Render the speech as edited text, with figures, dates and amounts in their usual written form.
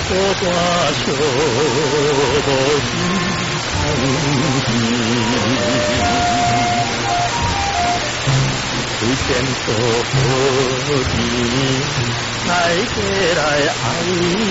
多寡笑无心通知，为前途好天，来过来爱。